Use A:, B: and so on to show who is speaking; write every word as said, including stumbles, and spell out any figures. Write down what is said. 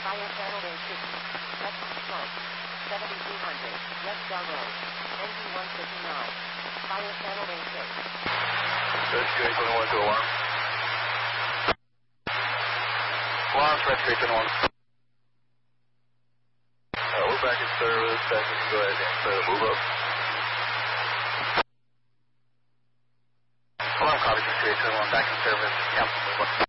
A: Fire channel A sixty. Left smoke. seventy-two hundred. West Bell Road. N D one fifty-nine. Fire channel A six.
B: Rescue eight twenty-one to alarm. Alarm, rescue eight twenty-one. Uh, we're back in service. Back in go ahead and try to move up. Alarm, copy, rescue eight twenty-one. Back in service. Cancel, move up.